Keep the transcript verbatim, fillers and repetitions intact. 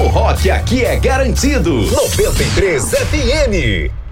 rock aqui é garantido. noventa e três F M.